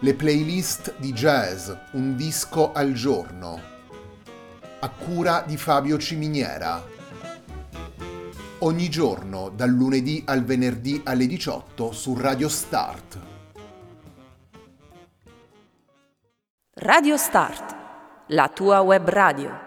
Le playlist di jazz, un disco al giorno, a cura di Fabio Ciminiera. Ogni giorno, dal lunedì al venerdì alle 18 su Radio Start. Radio Start, la tua web radio.